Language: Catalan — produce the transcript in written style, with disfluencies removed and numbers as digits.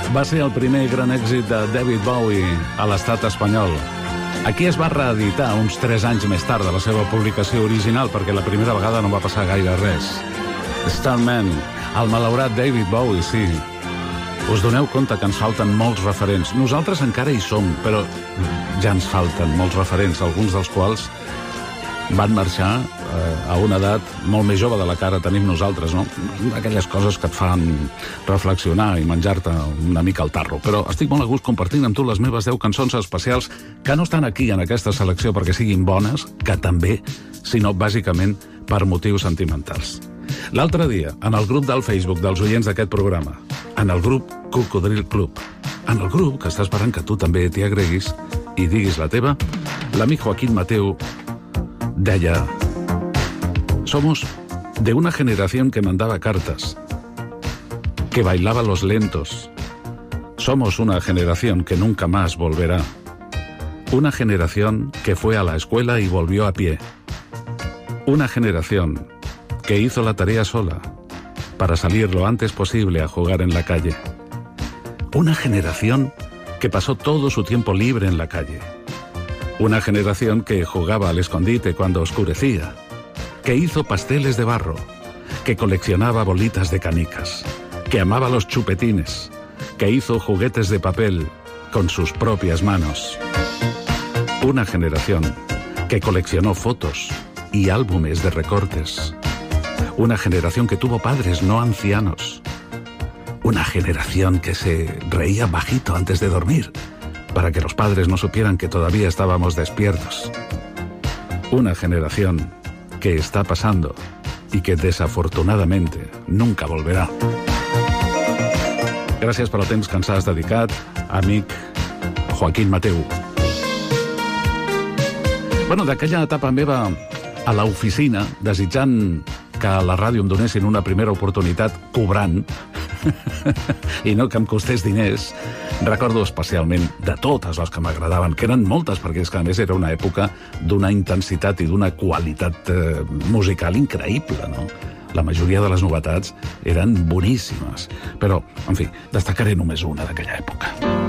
va ser el primer gran èxit de David Bowie a l'estat espanyol. Aquí es va reeditar uns 3 anys més tard de la seva publicació original, perquè la primera vegada no va passar gaire res. Starman, el malaurat David Bowie, sí. Us doneu compte que ens falten molts referents. Nosaltres encara hi som, però ja ens falten molts referents, alguns dels quals van marxar a una edat molt més jove de la que ara tenim nosaltres, no? Aquelles coses que et fan reflexionar i menjar-te una mica al tarro. Però estic molt a gust compartint amb tu les meves 10 cançons especials que no estan aquí en aquesta selecció perquè siguin bones, que també, sinó bàsicament per motius sentimentals. L'altre dia, en el grup del Facebook dels oients d'aquest programa, en el grup Cocodril Club, en el grup que està esperant que tu també t'hi agreguis i diguis la teva, l'amic Joaquín Mateu deia: somos de una generación que mandaba cartas, que bailaba los lentos. Somos una generación que nunca más volverá. Una generación que fue a la escuela y volvió a pie. Una generación que hizo la tarea sola para salir lo antes posible a jugar en la calle. Una generación que pasó todo su tiempo libre en la calle. Una generación que jugaba al escondite cuando oscurecía, que hizo pasteles de barro, que coleccionaba bolitas de canicas, que amaba los chupetines, que hizo juguetes de papel con sus propias manos. Una generación que coleccionó fotos y álbumes de recortes. Una generación que tuvo padres no ancianos. Una generación que se reía bajito antes de dormir, para que los padres no supieran que todavía estábamos despiertos. Una generación que está pasando y que desafortunadamente nunca volverà. Gràcies per el temps que ens has dedicat, amic Joaquín Mateu. Bueno, d'aquella etapa meva a l'oficina, desitjant que a la ràdio em donessin una primera oportunitat cobrant i no que em costés diners, recordo especialment de totes les que m'agradaven, que eren moltes, perquè és que a més era una època d'una intensitat i d'una qualitat musical increïble, no? La majoria de les novetats eren boníssimes, però, en fi, destacaré només una d'aquella època.